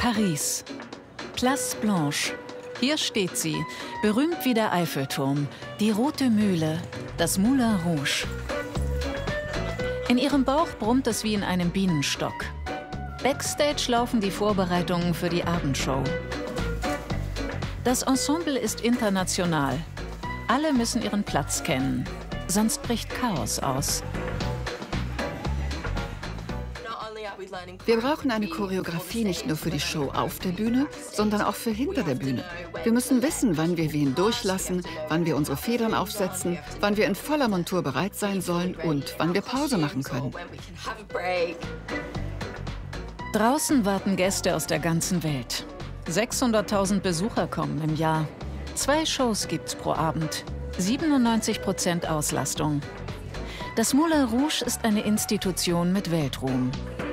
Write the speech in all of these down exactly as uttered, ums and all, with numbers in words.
Paris. Place Blanche. Hier steht sie, berühmt wie der Eiffelturm, die Rote Mühle, das Moulin Rouge. In ihrem Bauch brummt es wie in einem Bienenstock. Backstage laufen die Vorbereitungen für die Abendshow. Das Ensemble ist international. Alle müssen ihren Platz kennen, sonst bricht Chaos aus. Wir brauchen eine Choreografie nicht nur für die Show auf der Bühne, sondern auch für hinter der Bühne. Wir müssen wissen, wann wir wen durchlassen, wann wir unsere Federn aufsetzen, wann wir in voller Montur bereit sein sollen und wann wir Pause machen können. Draußen warten Gäste aus der ganzen Welt. sechshunderttausend Besucher kommen im Jahr. Zwei Shows gibt's pro Abend. siebenundneunzig Prozent Auslastung. Das Moulin Rouge ist eine Institution mit Weltruhm.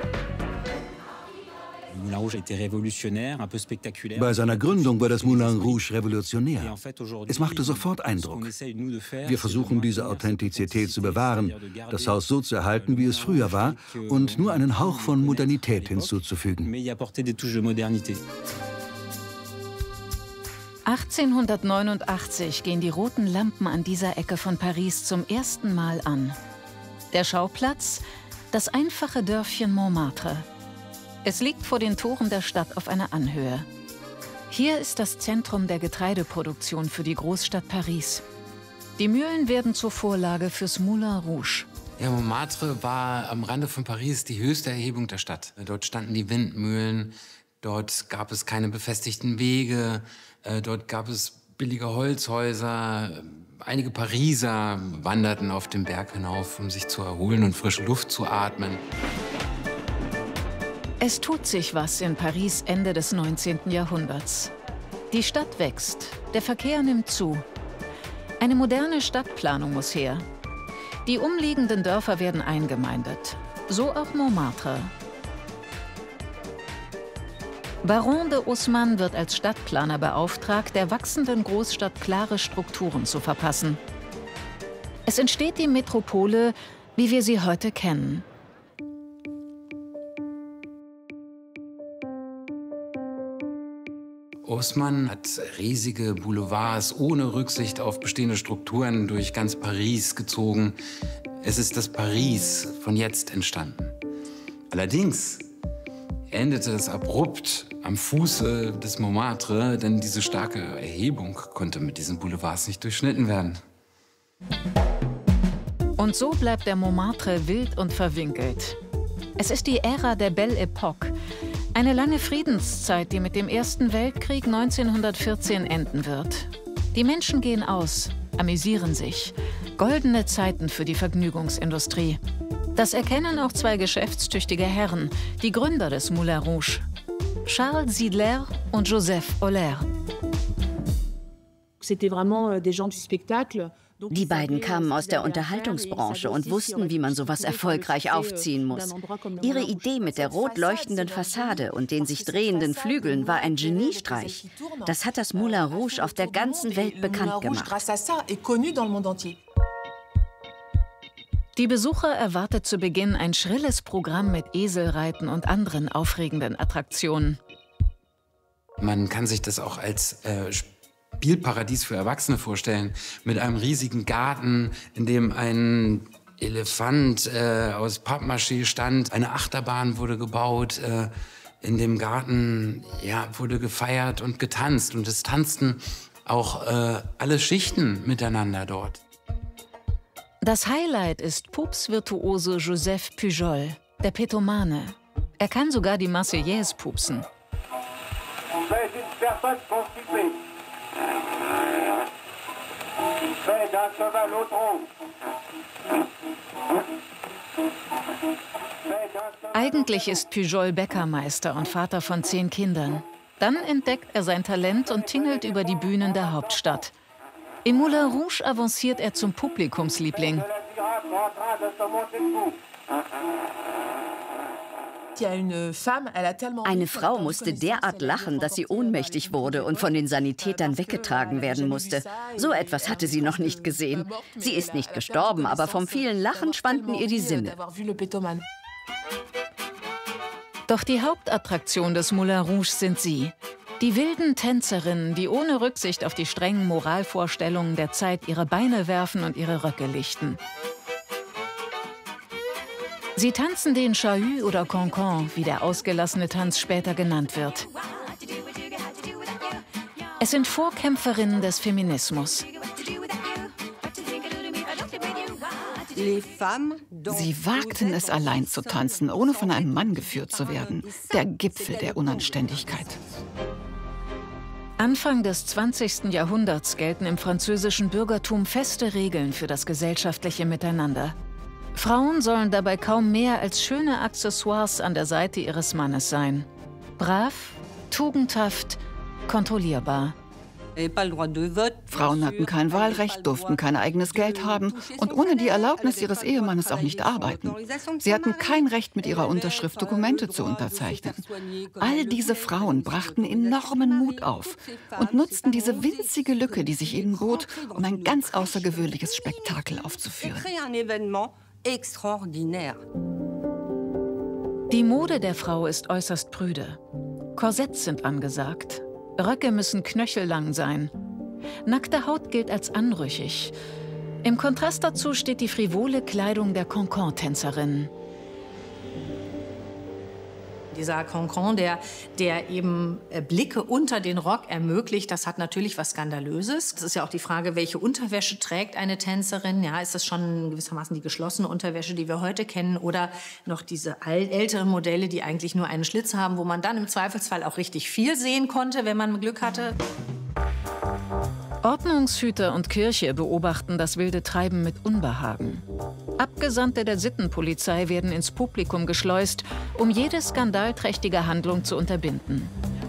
Bei seiner Gründung war das Moulin Rouge revolutionär. Es machte sofort Eindruck. Wir versuchen, diese Authentizität zu bewahren, das Haus so zu erhalten, wie es früher war, und nur einen Hauch von Modernität hinzuzufügen. achtzehnhundertneunundachtzig gehen die roten Lampen an dieser Ecke von Paris zum ersten Mal an. Der Schauplatz? Das einfache Dörfchen Montmartre. Es liegt vor den Toren der Stadt auf einer Anhöhe. Hier ist das Zentrum der Getreideproduktion für die Großstadt Paris. Die Mühlen werden zur Vorlage fürs Moulin Rouge. Ja, Montmartre war am Rande von Paris die höchste Erhebung der Stadt. Dort standen die Windmühlen, dort gab es keine befestigten Wege, äh, dort gab es billige Holzhäuser. Einige Pariser wanderten auf den Berg hinauf, um sich zu erholen und frische Luft zu atmen. Es tut sich was in Paris Ende des neunzehnten Jahrhunderts. Die Stadt wächst, der Verkehr nimmt zu. Eine moderne Stadtplanung muss her. Die umliegenden Dörfer werden eingemeindet, so auch Montmartre. Baron de Haussmann wird als Stadtplaner beauftragt, der wachsenden Großstadt klare Strukturen zu verpassen. Es entsteht die Metropole, wie wir sie heute kennen. Haussmann hat riesige Boulevards ohne Rücksicht auf bestehende Strukturen durch ganz Paris gezogen. Es ist das Paris von jetzt entstanden. Allerdings endete es abrupt am Fuße des Montmartre, denn diese starke Erhebung konnte mit diesen Boulevards nicht durchschnitten werden. Und so bleibt der Montmartre wild und verwinkelt. Es ist die Ära der Belle Époque, eine lange Friedenszeit, die mit dem Ersten Weltkrieg neunzehnhundertvierzehn enden wird. Die Menschen gehen aus, amüsieren sich. Goldene Zeiten für die Vergnügungsindustrie. Das erkennen auch zwei geschäftstüchtige Herren, die Gründer des Moulin Rouge. Charles Siedler und Joseph Euler. Die beiden kamen aus der Unterhaltungsbranche und wussten, wie man sowas erfolgreich aufziehen muss. Ihre Idee mit der rot leuchtenden Fassade und den sich drehenden Flügeln war ein Geniestreich. Das hat das Moulin Rouge auf der ganzen Welt bekannt gemacht. Die Besucher erwartet zu Beginn ein schrilles Programm mit Eselreiten und anderen aufregenden Attraktionen. Man kann sich das auch als äh, Spielparadies für Erwachsene vorstellen, mit einem riesigen Garten, in dem ein Elefant äh, aus Pappmaché stand. Eine Achterbahn wurde gebaut. Äh, in dem Garten ja, wurde gefeiert und getanzt. Und es tanzten auch äh, alle Schichten miteinander dort. Das Highlight ist Pups-Virtuose Joseph Pujol, der Petomane. Er kann sogar die Marseillaise pupsen. Eigentlich ist Pujol Bäckermeister und Vater von zehn Kindern. Dann entdeckt er sein Talent und tingelt über die Bühnen der Hauptstadt. Im Moulin Rouge avanciert er zum Publikumsliebling. Eine Frau musste derart lachen, dass sie ohnmächtig wurde und von den Sanitätern weggetragen werden musste. So etwas hatte sie noch nicht gesehen. Sie ist nicht gestorben, aber vom vielen Lachen schwanden ihr die Sinne. Doch die Hauptattraktion des Moulin Rouge sind sie. Die wilden Tänzerinnen, die ohne Rücksicht auf die strengen Moralvorstellungen der Zeit ihre Beine werfen und ihre Röcke lichten. Sie tanzen den Chahut oder Cancan, wie der ausgelassene Tanz später genannt wird. Es sind Vorkämpferinnen des Feminismus. Sie wagten es, allein zu tanzen, ohne von einem Mann geführt zu werden. Der Gipfel der Unanständigkeit. Anfang des zwanzigsten Jahrhunderts gelten im französischen Bürgertum feste Regeln für das gesellschaftliche Miteinander. Frauen sollen dabei kaum mehr als schöne Accessoires an der Seite ihres Mannes sein. Brav, tugendhaft, kontrollierbar. Frauen hatten kein Wahlrecht, durften kein eigenes Geld haben und ohne die Erlaubnis ihres Ehemannes auch nicht arbeiten. Sie hatten kein Recht, mit ihrer Unterschrift Dokumente zu unterzeichnen. All diese Frauen brachten enormen Mut auf und nutzten diese winzige Lücke, die sich ihnen bot, um ein ganz außergewöhnliches Spektakel aufzuführen. Die Mode der Frau ist äußerst prüde. Korsetts sind angesagt. Röcke müssen knöchellang sein. Nackte Haut gilt als anrüchig. Im Kontrast dazu steht die frivole Kleidung der Cancan-Tänzerinnen. Dieser Cancan, der, der eben Blicke unter den Rock ermöglicht, das hat natürlich was Skandalöses. Es ist ja auch die Frage, welche Unterwäsche trägt eine Tänzerin. Ja, ist das schon gewissermaßen die geschlossene Unterwäsche, die wir heute kennen, oder noch diese älteren Modelle, die eigentlich nur einen Schlitz haben, wo man dann im Zweifelsfall auch richtig viel sehen konnte, wenn man Glück hatte. Ordnungshüter und Kirche beobachten das wilde Treiben mit Unbehagen. Abgesandte der Sittenpolizei werden ins Publikum geschleust, um jede skandalträchtige Handlung zu unterbinden.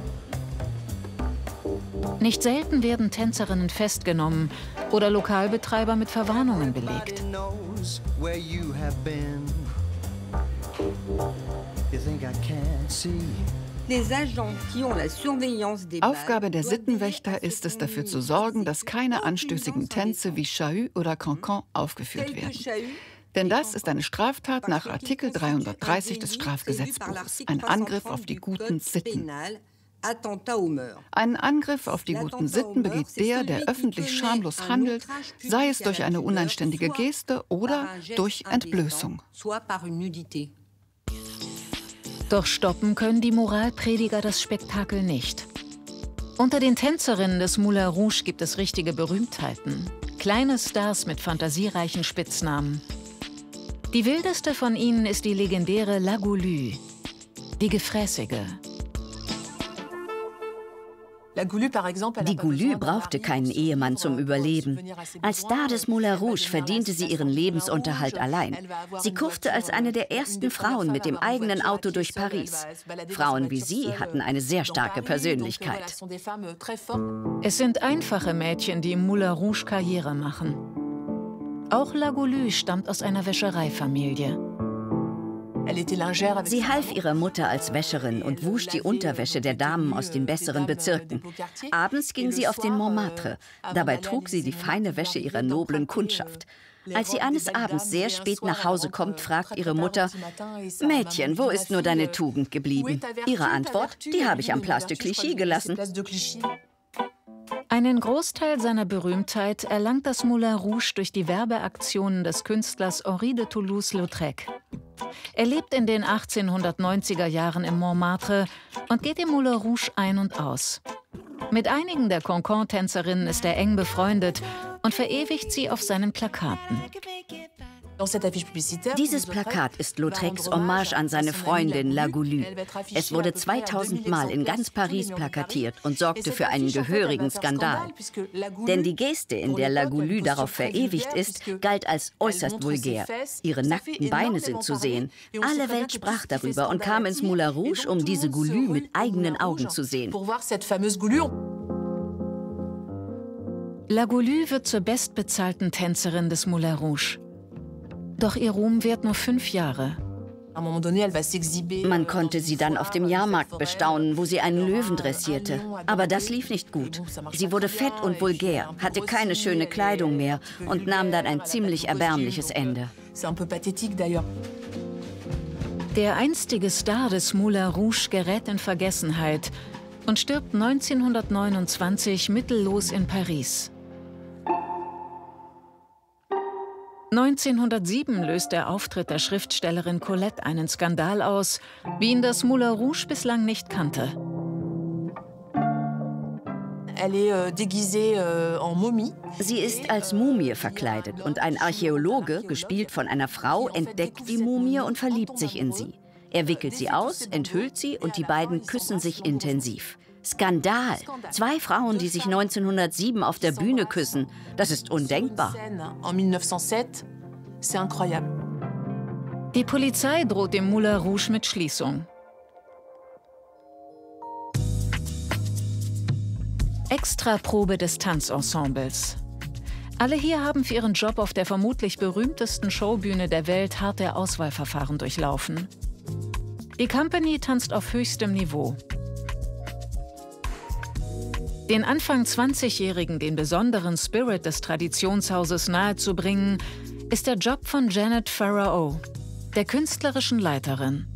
Nicht selten werden Tänzerinnen festgenommen oder Lokalbetreiber mit Verwarnungen belegt. Aufgabe der Sittenwächter ist es, dafür zu sorgen, dass keine anstößigen Tänze wie Chahut oder Cancan aufgeführt werden. Denn das ist eine Straftat nach Artikel dreihundertdreißig des Strafgesetzbuches, ein Angriff auf die guten Sitten. Einen Angriff auf die guten Sitten begeht der, der öffentlich schamlos handelt, sei es durch eine unanständige Geste oder durch Entblößung. Doch stoppen können die Moralprediger das Spektakel nicht. Unter den Tänzerinnen des Moulin Rouge gibt es richtige Berühmtheiten. Kleine Stars mit fantasiereichen Spitznamen. Die wildeste von ihnen ist die legendäre La Goulue, die Gefräßige. Die Goulue brauchte keinen Ehemann zum Überleben. Als Star des Moulin Rouge verdiente sie ihren Lebensunterhalt allein. Sie kurfte als eine der ersten Frauen mit dem eigenen Auto durch Paris. Frauen wie sie hatten eine sehr starke Persönlichkeit. Es sind einfache Mädchen, die im Moulin Rouge Karriere machen. Auch La Goulue stammt aus einer Wäschereifamilie. Sie half ihrer Mutter als Wäscherin und wusch die Unterwäsche der Damen aus den besseren Bezirken. Abends ging sie auf den Montmartre. Dabei trug sie die feine Wäsche ihrer noblen Kundschaft. Als sie eines Abends sehr spät nach Hause kommt, fragt ihre Mutter: »Mädchen, wo ist nur deine Tugend geblieben?« Ihre Antwort: »Die habe ich am Place de Clichy gelassen.« Einen Großteil seiner Berühmtheit erlangt das Moulin Rouge durch die Werbeaktionen des Künstlers Henri de Toulouse-Lautrec. Er lebt in den achtzehnhundertneunziger Jahren im Montmartre und geht im Moulin Rouge ein und aus. Mit einigen der Cancan-Tänzerinnen ist er eng befreundet und verewigt sie auf seinen Plakaten. Dieses Plakat ist Lautrecs Hommage an seine Freundin La Goulue. Es wurde zweitausend Mal in ganz Paris plakatiert und sorgte für einen gehörigen Skandal. Denn die Geste, in der La Goulue darauf verewigt ist, galt als äußerst vulgär. Ihre nackten Beine sind zu sehen. Alle Welt sprach darüber und kam ins Moulin Rouge, um diese Goulue mit eigenen Augen zu sehen. La Goulue wird zur bestbezahlten Tänzerin des Moulin Rouge. Doch ihr Ruhm währt nur fünf Jahre. Man konnte sie dann auf dem Jahrmarkt bestaunen, wo sie einen Löwen dressierte. Aber das lief nicht gut. Sie wurde fett und vulgär, hatte keine schöne Kleidung mehr und nahm dann ein ziemlich erbärmliches Ende. Der einstige Star des Moulin Rouge gerät in Vergessenheit und stirbt neunzehnhundertneunundzwanzig mittellos in Paris. neunzehnhundertsieben löst der Auftritt der Schriftstellerin Colette einen Skandal aus, wie ihn das Moulin Rouge bislang nicht kannte. Sie ist als Mumie verkleidet und ein Archäologe, gespielt von einer Frau, entdeckt die Mumie und verliebt sich in sie. Er wickelt sie aus, enthüllt sie und die beiden küssen sich intensiv. Skandal! Zwei Frauen, die sich neunzehnhundertsieben auf der Bühne küssen. Das ist undenkbar. Die Polizei droht dem Moulin Rouge mit Schließung. Extraprobe des Tanzensembles. Alle hier haben für ihren Job auf der vermutlich berühmtesten Showbühne der Welt harte Auswahlverfahren durchlaufen. Die Company tanzt auf höchstem Niveau. Den Anfang zwanzigjährigen den besonderen Spirit des Traditionshauses nahezubringen, ist der Job von Janet Farrow, der künstlerischen Leiterin.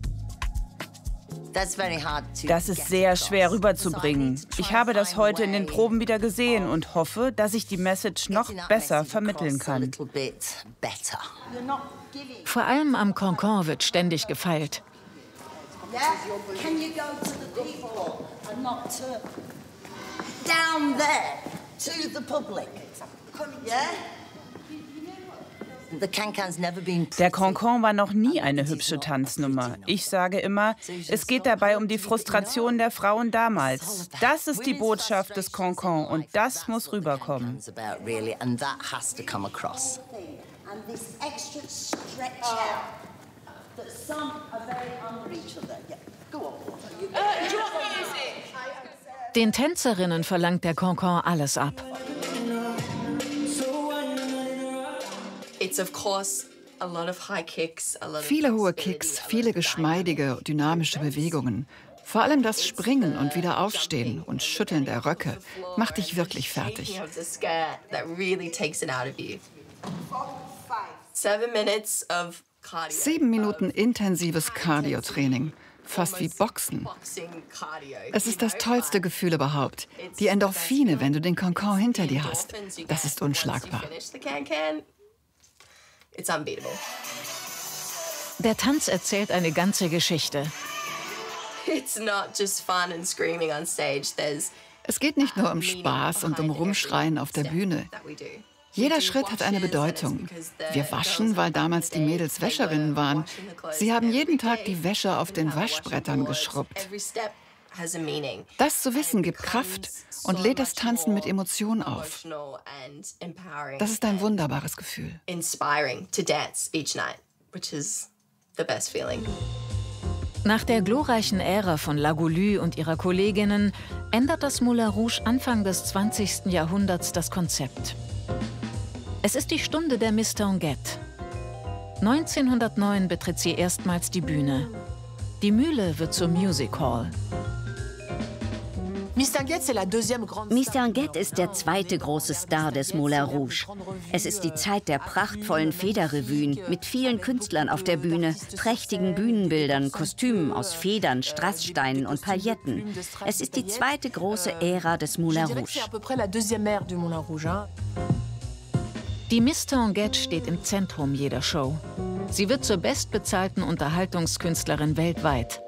Das ist sehr schwer rüberzubringen. Ich habe das heute in den Proben wieder gesehen und hoffe, dass ich die Message noch besser vermitteln kann. Vor allem am Cancan wird ständig gefeilt. Der Cancan war noch nie eine hübsche Tanznummer. Ich sage immer, es geht dabei um die Frustration der Frauen damals. Das ist die Botschaft des Cancan und das muss rüberkommen. Den Tänzerinnen verlangt der Cancan alles ab. Viele hohe Kicks, viele geschmeidige, dynamische Bewegungen. Vor allem das Springen und wieder aufstehen und Schütteln der Röcke macht dich wirklich fertig. Sieben Minuten intensives Cardio-Training. Fast wie Boxen. Es ist das tollste Gefühl überhaupt. Die Endorphine, wenn du den Cancan hinter dir hast. Das ist unschlagbar. Der Tanz erzählt eine ganze Geschichte. Es geht nicht nur um Spaß und um Rumschreien auf der Bühne. Jeder Schritt hat eine Bedeutung. Wir waschen, weil damals die Mädels Wäscherinnen waren. Sie haben jeden Tag die Wäsche auf den Waschbrettern geschrubbt. Das zu wissen gibt Kraft und lädt das Tanzen mit Emotion auf. Das ist ein wunderbares Gefühl. Nach der glorreichen Ära von Lagouly und ihrer Kolleginnen ändert das Moulin Rouge Anfang des zwanzigsten Jahrhunderts das Konzept. Es ist die Stunde der Miss Tanguette. neunzehnhundertneun betritt sie erstmals die Bühne. Die Mühle wird zur Music Hall. Miss Tanguette ist der zweite große Star des Moulin Rouge. Es ist die Zeit der prachtvollen Federrevuen mit vielen Künstlern auf der Bühne, prächtigen Bühnenbildern, Kostümen aus Federn, Strasssteinen und Pailletten. Es ist die zweite große Ära des Moulin Rouge. Die Miss Tanguette steht im Zentrum jeder Show. Sie wird zur bestbezahlten Unterhaltungskünstlerin weltweit.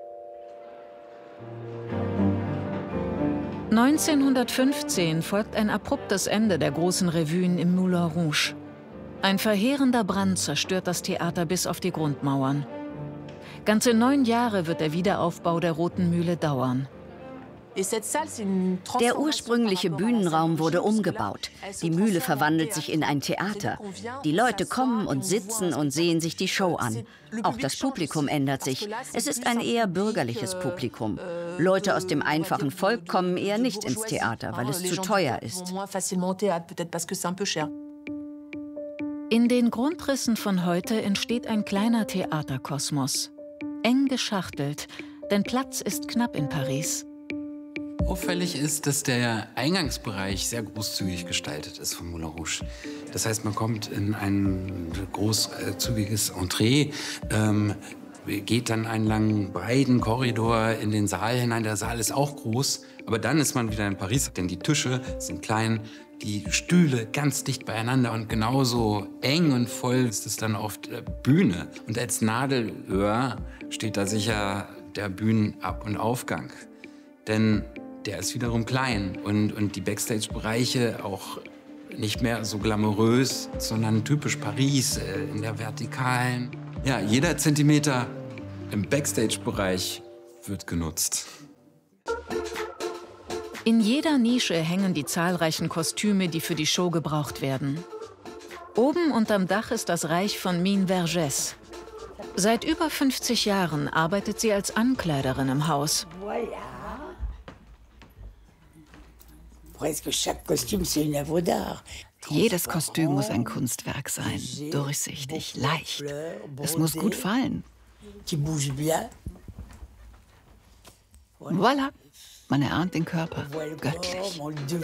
neunzehnhundertfünfzehn folgt ein abruptes Ende der großen Revuen im Moulin Rouge. Ein verheerender Brand zerstört das Theater bis auf die Grundmauern. Ganze neun Jahre wird der Wiederaufbau der Roten Mühle dauern. Der ursprüngliche Bühnenraum wurde umgebaut. Die Mühle verwandelt sich in ein Theater. Die Leute kommen und sitzen und sehen sich die Show an. Auch das Publikum ändert sich. Es ist ein eher bürgerliches Publikum. Leute aus dem einfachen Volk kommen eher nicht ins Theater, weil es zu teuer ist. In den Grundrissen von heute entsteht ein kleiner Theaterkosmos. Eng geschachtelt, denn Platz ist knapp in Paris. Auffällig ist, dass der Eingangsbereich sehr großzügig gestaltet ist vom Moulin Rouge. Das heißt, man kommt in ein großzügiges Entree. Ähm, geht dann einen langen, breiten Korridor in den Saal hinein. Der Saal ist auch groß, aber dann ist man wieder in Paris, denn die Tische sind klein, die Stühle ganz dicht beieinander und genauso eng und voll ist es dann auf der Bühne. Und als Nadelöhr steht da sicher der Bühnenab- und Aufgang. Denn der ist wiederum klein und, und die Backstage-Bereiche auch nicht mehr so glamourös, sondern typisch Paris äh, in der Vertikalen. Ja, jeder Zentimeter im Backstage-Bereich wird genutzt. In jeder Nische hängen die zahlreichen Kostüme, die für die Show gebraucht werden. Oben unterm Dach ist das Reich von Mine Vergès. Seit über fünfzig Jahren arbeitet sie als Ankleiderin im Haus. Jedes Kostüm muss ein Kunstwerk sein. Durchsichtig, leicht. Es muss gut fallen. Voilà, man erahnt den Körper. Göttlich.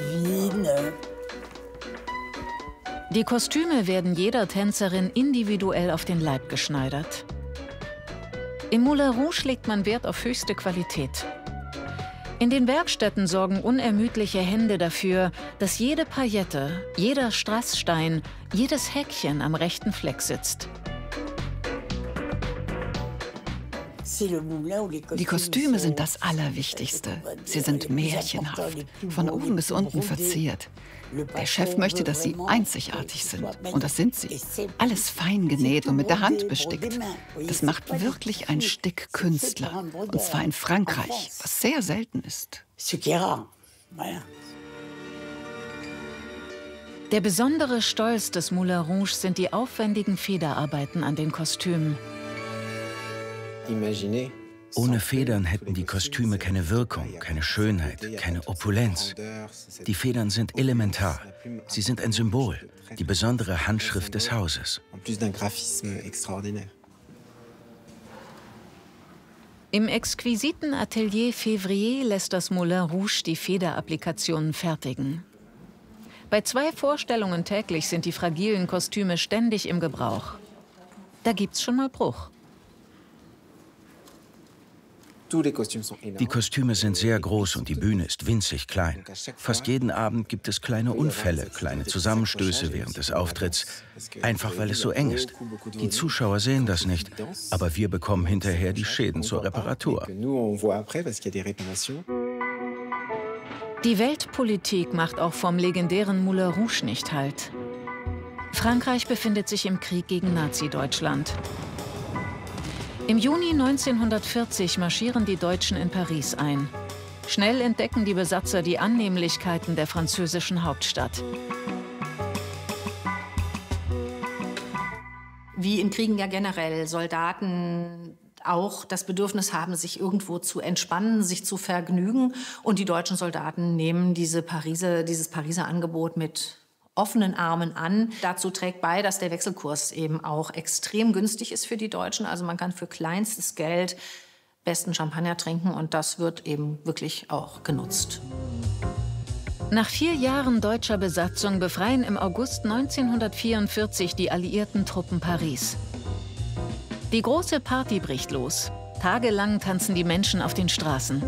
Die Kostüme werden jeder Tänzerin individuell auf den Leib geschneidert. Im Moulin Rouge legt man Wert auf höchste Qualität. In den Werkstätten sorgen unermüdliche Hände dafür, dass jede Paillette, jeder Strassstein, jedes Häkchen am rechten Fleck sitzt. Die Kostüme sind das Allerwichtigste. Sie sind märchenhaft, von oben bis unten verziert. Der Chef möchte, dass sie einzigartig sind. Und das sind sie. Alles fein genäht und mit der Hand bestickt. Das macht wirklich ein Stück Künstler. Und zwar in Frankreich, was sehr selten ist. Der besondere Stolz des Moulin Rouge sind die aufwendigen Federarbeiten an den Kostümen. Ohne Federn hätten die Kostüme keine Wirkung, keine Schönheit, keine Opulenz. Die Federn sind elementar. Sie sind ein Symbol, die besondere Handschrift des Hauses. Im exquisiten Atelier Février lässt das Moulin Rouge die Federapplikationen fertigen. Bei zwei Vorstellungen täglich sind die fragilen Kostüme ständig im Gebrauch. Da gibt's schon mal Bruch. Die Kostüme sind sehr groß und die Bühne ist winzig klein. Fast jeden Abend gibt es kleine Unfälle, kleine Zusammenstöße während des Auftritts, einfach weil es so eng ist. Die Zuschauer sehen das nicht, aber wir bekommen hinterher die Schäden zur Reparatur. Die Weltpolitik macht auch vom legendären Moulin Rouge nicht Halt. Frankreich befindet sich im Krieg gegen Nazi-Deutschland. Im Juni neunzehnhundertvierzig marschieren die Deutschen in Paris ein. Schnell entdecken die Besatzer die Annehmlichkeiten der französischen Hauptstadt. Wie in Kriegen ja generell Soldaten auch das Bedürfnis haben, sich irgendwo zu entspannen, sich zu vergnügen. Und die deutschen Soldaten nehmen diese Pariser, dieses Pariser Angebot mit offenen Armen an. Dazu trägt bei, dass der Wechselkurs eben auch extrem günstig ist für die Deutschen. Also man kann für kleinstes Geld besten Champagner trinken und das wird eben wirklich auch genutzt. Nach vier Jahren deutscher Besatzung befreien im August neunzehnhundertvierundvierzig die alliierten Truppen Paris. Die große Party bricht los. Tagelang tanzen die Menschen auf den Straßen.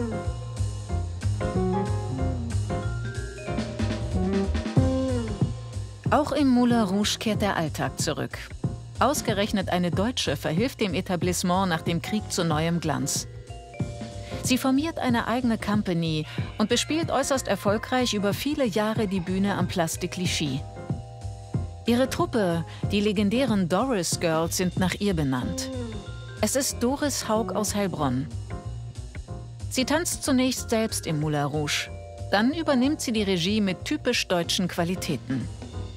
Auch im Moulin Rouge kehrt der Alltag zurück. Ausgerechnet eine Deutsche verhilft dem Etablissement nach dem Krieg zu neuem Glanz. Sie formiert eine eigene Company und bespielt äußerst erfolgreich über viele Jahre die Bühne am Place de Clichy. Ihre Truppe, die legendären Doris Girls, sind nach ihr benannt. Es ist Doris Haug aus Heilbronn. Sie tanzt zunächst selbst im Moulin Rouge. Dann übernimmt sie die Regie mit typisch deutschen Qualitäten.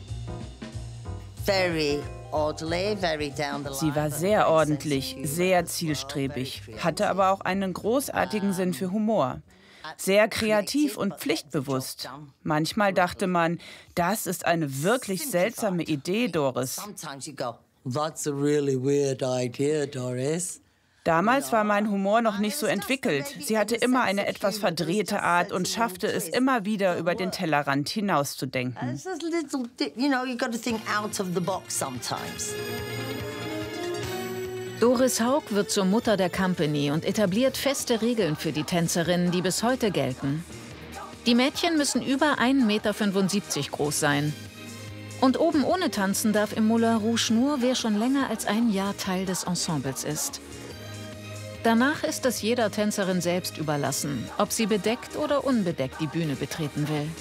Sie war sehr ordentlich, sehr zielstrebig, hatte aber auch einen großartigen Sinn für Humor. Sehr kreativ und pflichtbewusst. Manchmal dachte man, das ist eine wirklich seltsame Idee, Doris. Damals war mein Humor noch nicht so entwickelt. Sie hatte immer eine etwas verdrehte Art und schaffte es immer wieder, über den Tellerrand hinauszudenken. Doris Haug wird zur Mutter der Company und etabliert feste Regeln für die Tänzerinnen, die bis heute gelten. Die Mädchen müssen über ein Meter fünfundsiebzig groß sein. Und oben ohne tanzen darf im Moulin Rouge nur, wer schon länger als ein Jahr Teil des Ensembles ist. Danach ist es jeder Tänzerin selbst überlassen, ob sie bedeckt oder unbedeckt die Bühne betreten will.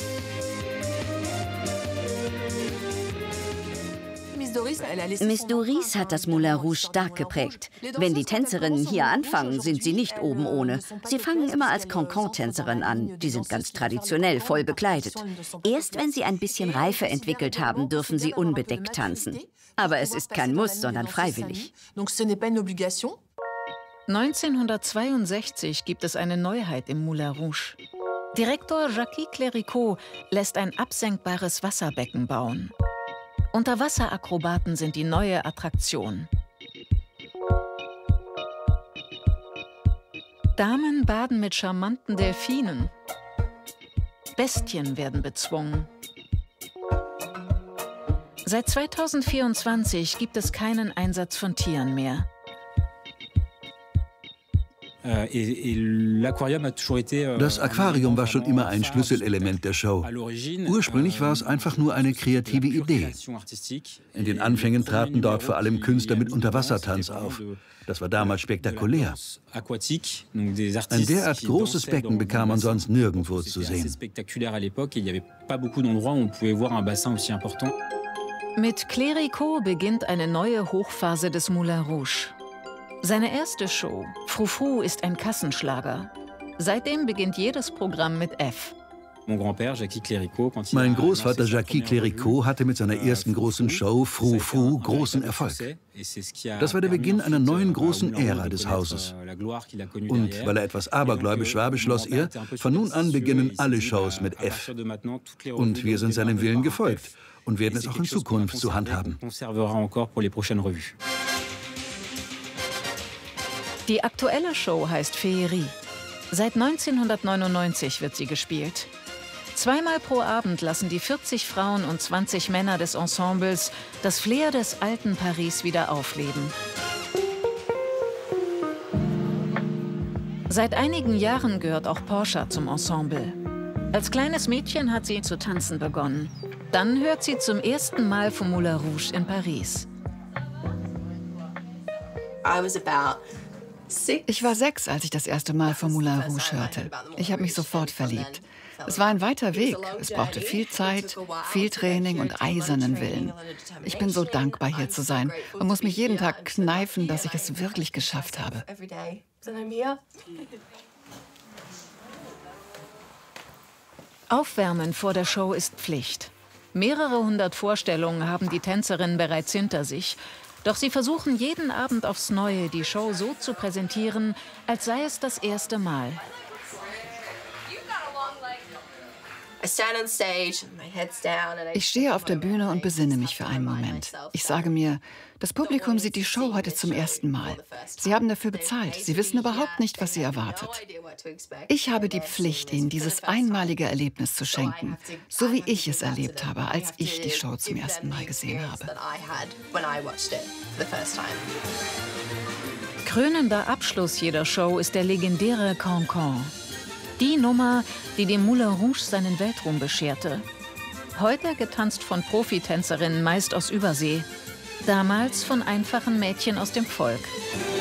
Miss Doris hat das Moulin Rouge stark geprägt. Wenn die Tänzerinnen hier anfangen, sind sie nicht oben ohne. Sie fangen immer als Cancan-Tänzerin an. Die sind ganz traditionell voll bekleidet. Erst wenn sie ein bisschen Reife entwickelt haben, dürfen sie unbedeckt tanzen. Aber es ist kein Muss, sondern freiwillig. neunzehnhundertzweiundsechzig gibt es eine Neuheit im Moulin Rouge. Direktor Jackie Clerico lässt ein absenkbares Wasserbecken bauen. Unterwasserakrobaten sind die neue Attraktion. Damen baden mit charmanten Delfinen. Bestien werden bezwungen. Seit zweitausendvierundzwanzig gibt es keinen Einsatz von Tieren mehr. Das Aquarium war schon immer ein Schlüsselelement der Show. Ursprünglich war es einfach nur eine kreative Idee. In den Anfängen traten dort vor allem Künstler mit Unterwassertanz auf. Das war damals spektakulär. Ein derart großes Becken bekam man sonst nirgendwo zu sehen. Mit Clerico beginnt eine neue Hochphase des Moulin Rouge. Seine erste Show, Frou Frou, ist ein Kassenschlager. Seitdem beginnt jedes Programm mit F. Mein Großvater Jackie Clerico hatte mit seiner ersten großen Show, Frou Frou, großen Erfolg. Das war der Beginn einer neuen großen Ära des Hauses. Und weil er etwas abergläubisch war, beschloss er, von nun an beginnen alle Shows mit F. Und wir sind seinem Willen gefolgt und werden es auch in Zukunft so handhaben. Die aktuelle Show heißt Féerie. Seit neunzehnhundertneunundneunzig wird sie gespielt. Zweimal pro Abend lassen die vierzig Frauen und zwanzig Männer des Ensembles das Flair des alten Paris wieder aufleben. Seit einigen Jahren gehört auch Portia zum Ensemble. Als kleines Mädchen hat sie zu tanzen begonnen. Dann hört sie zum ersten Mal vom Moulin Rouge in Paris. I was about Ich war sechs, als ich das erste Mal vom Moulin Rouge hörte. Ich habe mich sofort verliebt. Es war ein weiter Weg. Es brauchte viel Zeit, viel Training und eisernen Willen. Ich bin so dankbar, hier zu sein und muss mich jeden Tag kneifen, dass ich es wirklich geschafft habe. Aufwärmen vor der Show ist Pflicht. Mehrere hundert Vorstellungen haben die Tänzerinnen bereits hinter sich. Doch sie versuchen jeden Abend aufs Neue, die Show so zu präsentieren, als sei es das erste Mal. Ich stehe auf der Bühne und besinne mich für einen Moment. Ich sage mir, das Publikum sieht die Show heute zum ersten Mal. Sie haben dafür bezahlt. Sie wissen überhaupt nicht, was sie erwartet. Ich habe die Pflicht, ihnen dieses einmalige Erlebnis zu schenken, so wie ich es erlebt habe, als ich die Show zum ersten Mal gesehen habe. Krönender Abschluss jeder Show ist der legendäre Cancan. Die Nummer, die dem Moulin Rouge seinen Weltruhm bescherte. Heute getanzt von Profitänzerinnen meist aus Übersee. Damals von einfachen Mädchen aus dem Volk.